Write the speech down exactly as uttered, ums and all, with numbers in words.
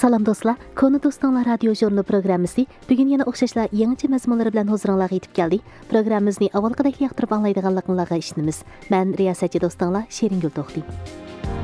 Salam dostlar, Konu Dostlar radio jurnali programmasi bugun yana o'xshashlar yangicha mazmunlar bilan huzuringizga yetib keldi. Programmamizni avvalgidek yoqtirib anglaydiganligingizga ishonamiz. Men riyosatchi do'stlar Sheriнгul To'xti.